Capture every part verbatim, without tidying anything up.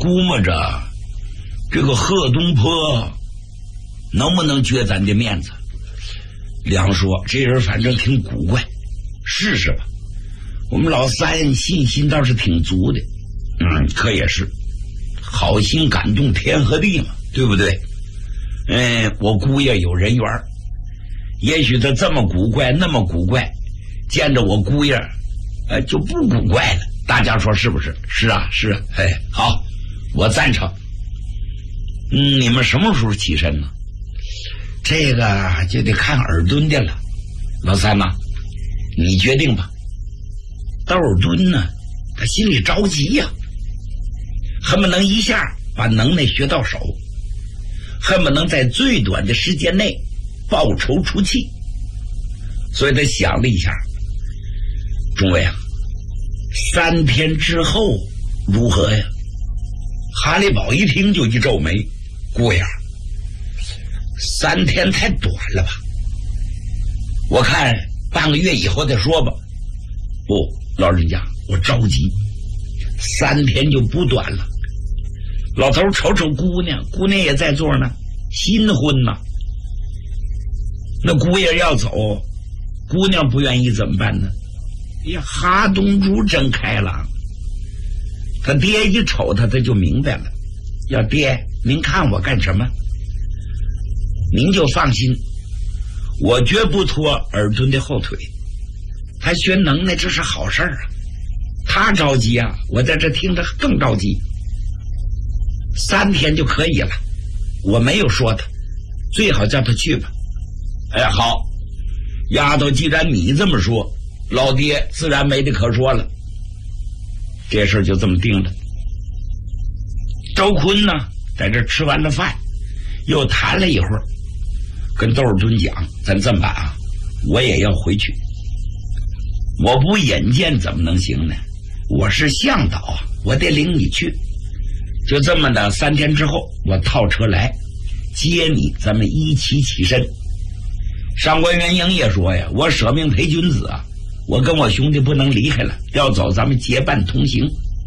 估摸着这个贺东坡能不能撅咱的面子。梁说这人反正挺古怪，试试吧。我们老三信心倒是挺足的，嗯，可也是好心感动天和地嘛，对不对？嗯，我姑爷有人缘，也许他这么古怪那么古怪，见着我姑爷呃就不古怪了。大家说是不是？是啊，是啊。哎，好，我赞成。嗯，你们什么时候起身呢？这个就得看耳墩的了。老三呐，你决定吧。窦尔敦呢，他心里着急呀、啊，恨不能一下把能耐学到手，恨不能在最短的时间内报仇出气。所以他想了一下，中尉啊，三天之后如何呀？哈利堡一听就一皱眉，姑爷，三天太短了吧？我看半个月以后再说吧。不，老人家，我着急，三天就不短了。老头瞅瞅姑娘，姑娘也在座呢，新婚呢。那姑爷要走，姑娘不愿意怎么办呢？哎呀，哈东珠真开朗，他爹一瞅他，他就明白了。要爹，您看我干什么？您就放心，我绝不拖尔敦的后腿。他学能耐，这是好事儿啊。他着急啊，我在这听着更着急。三天就可以了，我没有说他，最好叫他去吧。哎，好，丫头，既然你这么说，老爹自然没得可说了。这事就这么定了。周坤呢，在这吃完了饭，又谈了一会儿，跟窦尔敦讲，咱这么办啊，我也要回去。我不引荐怎么能行呢？我是向导啊，我得领你去。就这么的，三天之后我套车来接你，咱们一起起身。上官元英也说呀，我舍命陪君子啊，我跟我兄弟不能离开了，要走咱们结伴同行。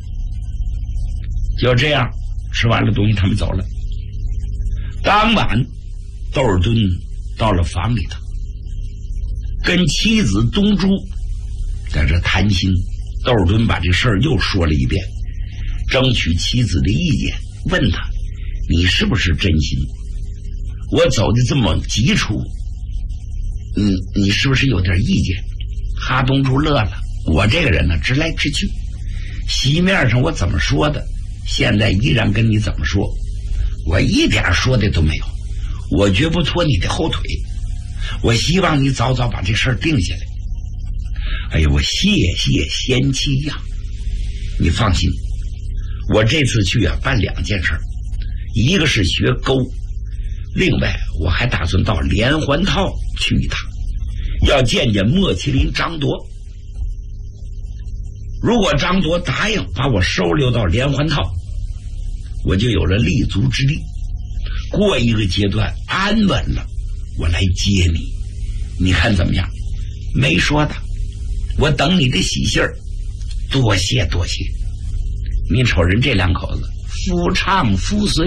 就这样，吃完了东西他们走了。当晚窦尔敦到了房里头，跟妻子东珠在这谈心。窦尔敦把这事儿又说了一遍，争取妻子的意见，问他，你是不是真心？我走的这么急促，你你是不是有点意见？哈东珠乐了，我这个人呢，直来直去，席面上我怎么说的，现在依然跟你怎么说，我一点说的都没有，我绝不拖你的后腿，我希望你早早把这事儿定下来。哎呀，我谢谢贤妻呀！你放心，我这次去啊，办两件事，一个是学钩，另外我还打算到连环套去一趟，要见见莫麒麟张铎。如果张铎答应把我收留到连环套，我就有了立足之地，过一个阶段安稳了，我来接你，你看怎么样？没说的，我等你的喜信儿。多谢多谢。你瞅人这两口子，夫唱妇随。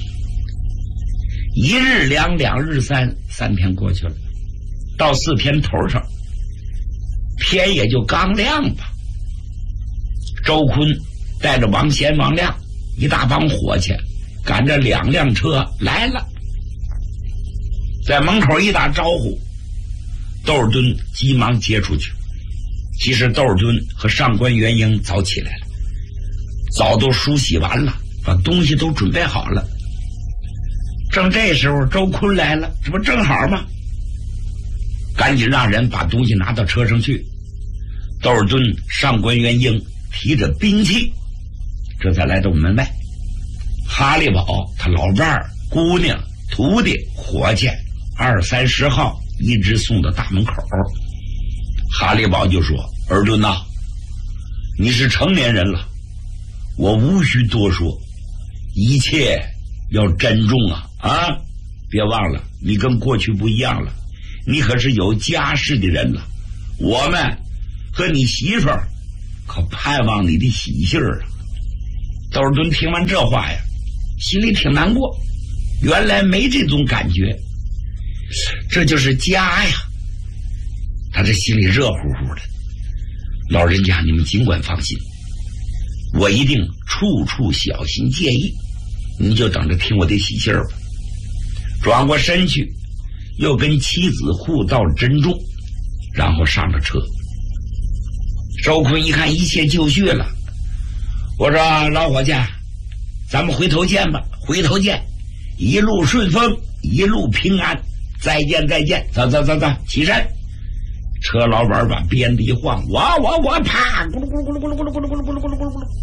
一日两，两日三，三天过去了，到四天头上，天也就刚亮吧。周坤带着王贤、王亮一大帮伙计，赶着两辆车来了，在门口一打招呼，窦尔敦急忙接出去。其实窦尔敦和上官元英早起来了，早都梳洗完了，把东西都准备好了。正这时候周坤来了，这不正好吗？赶紧让人把东西拿到车上去。窦尔敦、上官元英提着兵器，这才来到门外。哈利堡他老伴儿、姑娘、徒弟、伙计二三十号一直送到大门口。哈利堡就说：“尔敦呐，你是成年人了，我无需多说，一切要珍重啊啊！别忘了，你跟过去不一样了，你可是有家室的人了。我们和你媳妇儿可盼望你的喜信儿啊。” 窦尔敦听完这话呀，心里挺难过，原来没这种感觉，这就是家呀。他这心里热乎乎的。老人家，你们尽管放心，我一定处处小心介意，你就等着听我的喜信儿吧。转过身去，又跟妻子互道珍重，然后上了车。周坤一看一切就绪了，我说老伙计，咱们回头见吧，回头见，一路顺风，一路平安，再见再见，走走走走，起身。车老板把鞭子一晃，哇哇哇，啪，咕噜咕噜咕噜咕噜咕噜咕噜咕噜咕噜咕噜咕噜咕噜，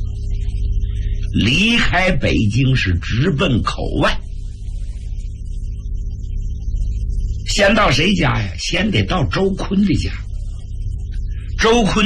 离开北京是直奔口外。先到谁家呀？先得到周坤的家。周坤